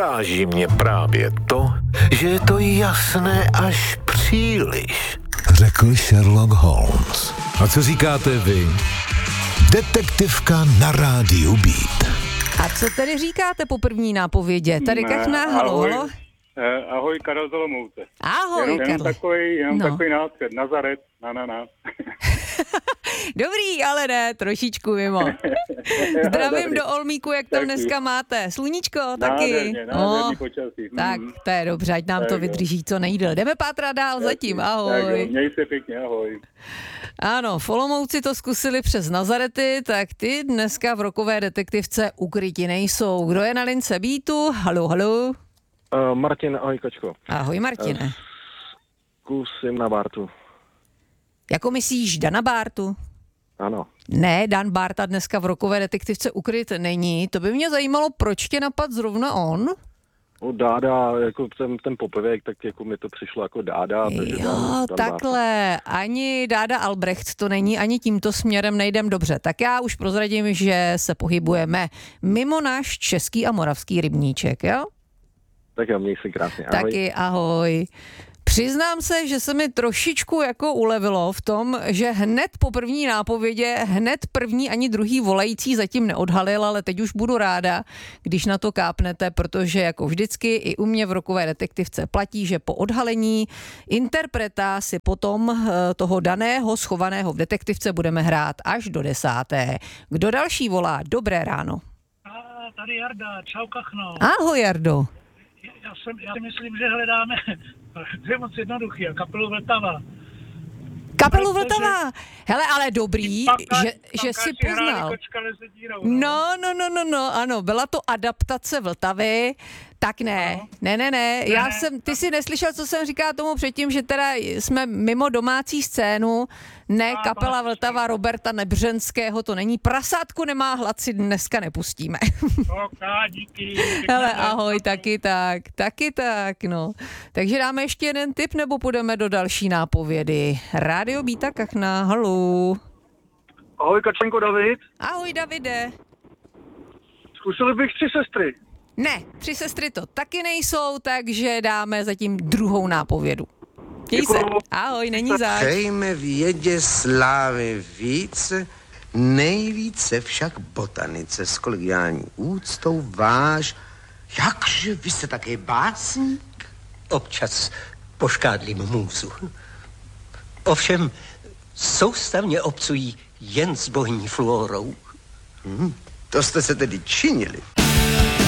Uráží mě právě to, že je to jasné až příliš, řekl Sherlock Holmes. A co říkáte vy? Detektivka na rádiu Beat. A co tedy říkáte po první nápovědě? Tady Kachna, halo. Ahoj, Karel z Olomouce. Ahoj, jenom Karle. takový násled, Nazaret, na. Dobrý, ale ne, trošičku mimo. Zdravím do Olmíku, jak tam dneska máte. Sluníčko taky. Nádherný počasí. Tak, to je dobře, ať nám to vydrží co nejdéle. Jdeme pátrat dál zatím, ahoj. Tak, měj se pěkně, ahoj. Ano, v Olomouci to zkusili přes Nazarety, tak ty dneska v rokové detektivce ukryti nejsou. Kdo je na lince Beatu? Halo. Martin, ahoj Kačko. Ahoj Martine. Zkusím na Bartu. Jako myslíš Dana Bartu? Ano. Ne, Dan Barta dneska v rokové detektivce ukryt není. To by mě zajímalo, proč tě napad zrovna on? Dáda, jako ten popevěk, tak jako mi to přišlo jako Dáda. Jo, takhle. Barta. Ani Dáda Albrecht to není, ani tímto směrem nejdem dobře. Tak já už prozradím, že se pohybujeme mimo náš český a moravský rybníček, jo? Tak jo, měj se krásně, ahoj. Taky ahoj. Přiznám se, že se mi trošičku jako ulevilo v tom, že hned po první nápovědě, hned první ani druhý volající zatím neodhalil, ale teď už budu ráda, když na to kápnete, protože jako vždycky i u mě v rokové detektivce platí, že po odhalení interpreta si potom toho daného schovaného v detektivce budeme hrát až do 10. Kdo další volá? Dobré ráno. Tady Jarda, čau Kachno. Ahoj Jardo. Já si myslím, že hledáme, to je moc jednoduchý, kapelu Vltava. Kapelu Vltava. Hele, ale dobrý, že si poznal. No, ano, byla to adaptace Vltavy, tak ne. Ty si neslyšel, co jsem říkala tomu předtím, že teda jsme mimo domácí scénu, ne, kapela Vltava Roberta Nebřenského, to není. Prasátku nemá hlad, si dneska nepustíme. Díky. Hele, ahoj, taky tak, no. Takže dáme ještě jeden tip, nebo půjdeme do další nápovědy? Rádio Beata Kachna, haló. Ahoj, Kačenko, David. Ahoj, Davide. Zkusili bych 3 sestry. Ne, 3 sestry to taky nejsou, takže dáme zatím druhou nápovědu. Měj se. Ahoj, není zač. Přejme vědě slávy více, nejvíce však botanice s kolegiální úctou váš. Jakže vy jste také básník? Občas poškádlím můzu. Ovšem soustavně obcují jen s bohní fluorou. To jste se tedy činili.